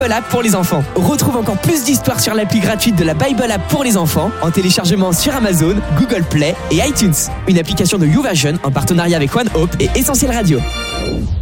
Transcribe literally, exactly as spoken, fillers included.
Bible App pour les enfants. Retrouve encore plus d'histoires sur l'appli gratuite de la Bible App pour les enfants en téléchargement sur Amazon, Google Play et iTunes. Une application de YouVersion en partenariat avec One Hope et Essentiel Radio.